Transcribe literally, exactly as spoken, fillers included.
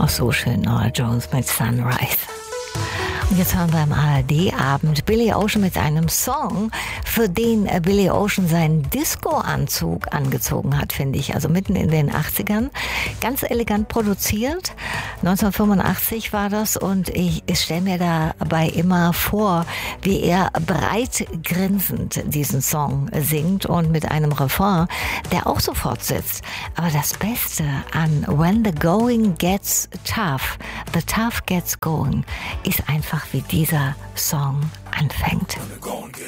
Auch so schön, Norah Jones mit Sunrise. Und jetzt hören wir am A R D-Abend Billy Ocean mit einem Song, für den Billy Ocean seinen Disco-Anzug angezogen hat, finde ich. Also mitten in den achtzigern. Ganz elegant produziert. neunzehnhundertfünfundachtzig war das und ich, ich stelle mir dabei immer vor, wie er breit grinsend diesen Song singt und mit einem Refrain, der auch so fortsetzt. Aber das Beste an When the Going Gets Tough, the Tough Gets Going, ist einfach, wie dieser Song anfängt.